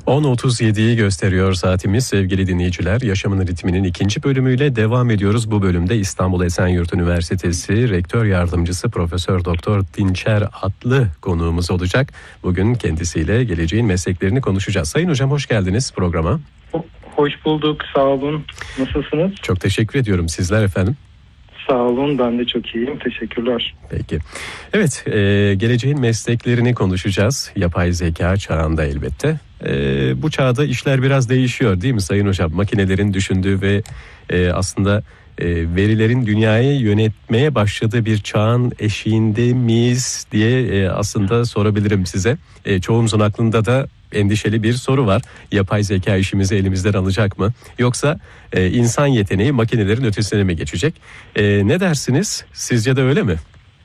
10.37'yi gösteriyor saatimiz sevgili dinleyiciler. Yaşamın ritminin ikinci bölümüyle devam ediyoruz. Bu bölümde İstanbul Esenyurt Üniversitesi Rektör Yardımcısı Profesör Doktor Dinçer Atlı konuğumuz olacak. Bugün kendisiyle geleceğin mesleklerini konuşacağız. Sayın hocam hoş geldiniz programa. Hoş bulduk, sağ olun. Nasılsınız? Çok teşekkür ediyorum. Sizler efendim? Sağ olun, ben de çok iyiyim. Teşekkürler. Peki. Evet, geleceğin mesleklerini konuşacağız. Yapay zeka çağında elbette. Bu çağda işler biraz değişiyor değil mi Sayın Hocam? Makinelerin düşündüğü ve aslında verilerin dünyayı yönetmeye başladığı bir çağın eşiğinde miyiz diye aslında sorabilirim size. Çoğumuzun aklında da endişeli bir soru var. Yapay zeka işimizi elimizden alacak mı? Yoksa insan yeteneği makinelerin ötesine mi geçecek? Ne dersiniz? Sizce de öyle mi?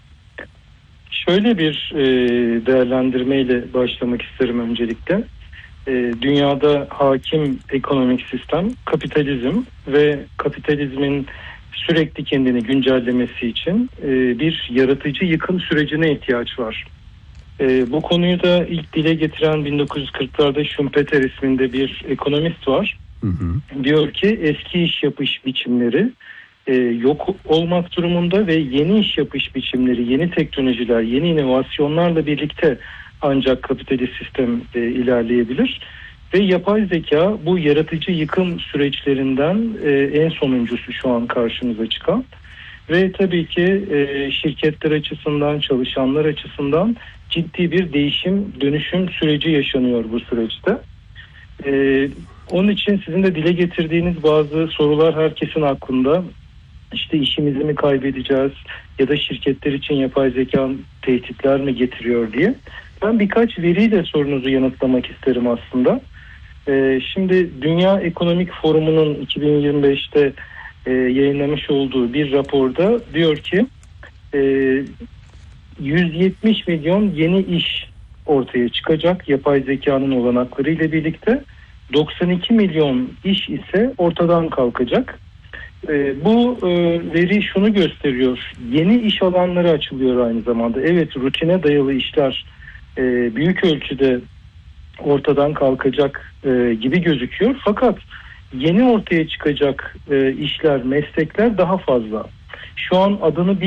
Şöyle bir değerlendirmeyle başlamak isterim öncelikle. Dünyada hakim ekonomik sistem kapitalizm ve kapitalizmin sürekli kendini güncellemesi için bir yaratıcı yıkım sürecine ihtiyaç var. Bu konuyu da ilk dile getiren 1940'larda Schumpeter isminde bir ekonomist var. Diyor ki eski iş yapış biçimleri yok olmak durumunda ve yeni iş yapış biçimleri, yeni teknolojiler, yeni inovasyonlarla birlikte ancak kapitalist sistem ilerleyebilir. Ve yapay zeka bu yaratıcı yıkım süreçlerinden en sonuncusu şu an karşımıza çıkan. Ve tabii ki şirketler açısından, çalışanlar açısından ciddi bir dönüşüm süreci yaşanıyor bu süreçte. Onun için sizin de dile getirdiğiniz bazı sorular herkesin aklında. İşte işimizi mi kaybedeceğiz ya da şirketler için yapay zeka tehditler mi getiriyor diye. Ben birkaç veriyle sorunuzu yanıtlamak isterim aslında. Şimdi Dünya Ekonomik Forumu'nun 2025'te yayınlamış olduğu bir raporda diyor ki 170 milyon yeni iş ortaya çıkacak yapay zekanın olanakları ile birlikte. 92 milyon iş ise ortadan kalkacak. Bu veri şunu gösteriyor. Yeni iş alanları açılıyor aynı zamanda. Evet, rutine dayalı işler büyük ölçüde ortadan kalkacak gibi gözüküyor. Fakat yeni ortaya çıkacak işler, meslekler daha fazla. Şu an adını